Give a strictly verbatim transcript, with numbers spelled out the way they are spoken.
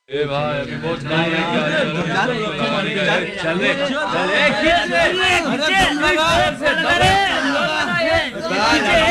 ए भाई अभी बहुत काम है क्या चल रे चल रे खींच रे खींच रे